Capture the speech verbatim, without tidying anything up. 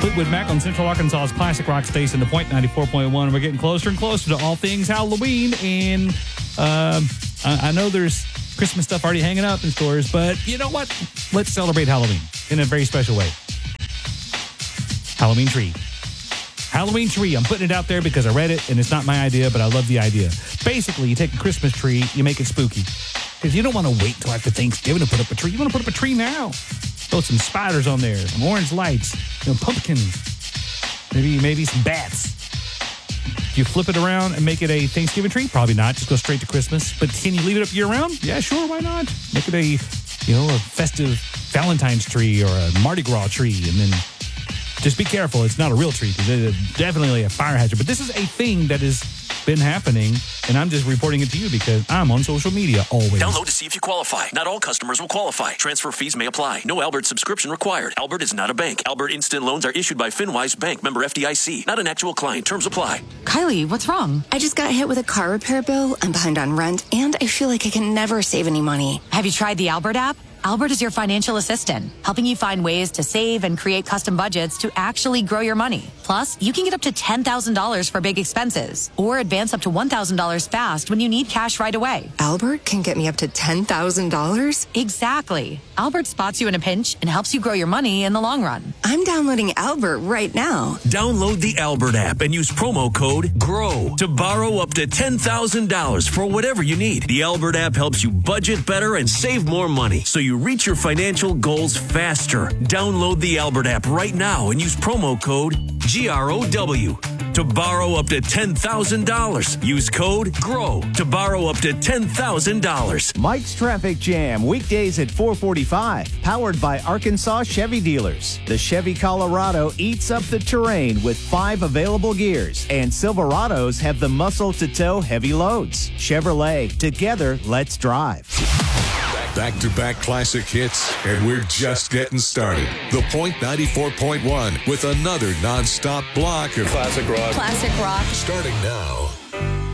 Fleetwood Mac on Central Arkansas's classic rock station, The Point ninety-four point one. We're getting closer and closer to all things Halloween, and um, I, I know there's Christmas stuff already hanging up in stores, but you know what? Let's celebrate Halloween in a very special way. Halloween tree. Halloween tree. I'm putting it out there because I read it, and it's not my idea, but I love the idea. Basically, you take a Christmas tree, you make it spooky. Because you don't want to wait till after Thanksgiving to put up a tree. You want to put up a tree now. Throw some spiders on there, some orange lights, you know, pumpkins, maybe maybe some bats. Do you flip it around and make it a Thanksgiving tree? Probably not. Just go straight to Christmas. But can you leave it up year round? Yeah, sure. Why not? Make it a, you know, a festive Valentine's tree or a Mardi Gras tree, and then just be careful. It's not a real tree because it's definitely a fire hazard. But this is a thing that has been happening, and I'm just reporting it to you because I'm on social media always. Download to see if you qualify. Not all customers will qualify. Transfer fees may apply. No Albert subscription required. Albert is not a bank. Albert Instant Loans are issued by FinWise Bank, member F D I C. Not an actual client. Terms apply. Kylie, what's wrong? I just got hit with a car repair bill. I'm behind on rent, and I feel like I can never save any money. Have you tried the Albert app? Albert is your financial assistant, helping you find ways to save and create custom budgets to actually grow your money. Plus, you can get up to ten thousand dollars for big expenses or advance up to one thousand dollars fast when you need cash right away. Albert can get me up to ten thousand dollars? Exactly. Albert spots you in a pinch and helps you grow your money in the long run. I'm downloading Albert right now. Download the Albert app and use promo code GROW to borrow up to ten thousand dollars for whatever you need. The Albert app helps you budget better and save more money so you reach your financial goals faster. Download the Albert app right now and use promo code G R O W to borrow up to ten thousand dollars. Use code GROW to borrow up to ten thousand dollars. Mike's Traffic Jam, weekdays at four forty-five, powered by Arkansas Chevy Dealers. The Chevy Colorado eats up the terrain with five available gears, and Silverados have the muscle to tow heavy loads. Chevrolet, together, let's drive. Back-to-back classic hits, and we're just getting started. The Point ninety-four point one with another non-stop block of classic rock. Classic rock. Starting now.